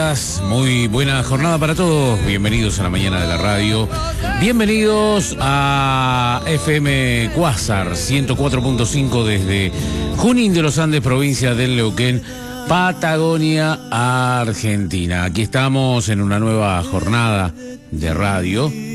días, muy buena jornada para todos. Bienvenidos a la mañana de la radio. Bienvenidos a FM Cuásar 104.5 desde Junín de los Andes, provincia del Neuquén, Patagonia, Argentina. Aquí estamos en una nueva jornada de radio